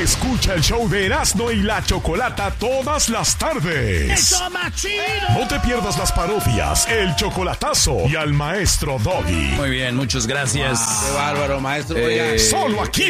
Escucha el show de Erasmo y la Chocolata todas las tardes. ¡Eso más chido! No te pierdas las parodias, el chocolatazo y al maestro Doggy. Muy bien, muchas gracias. Qué bárbaro, maestro. Solo aquí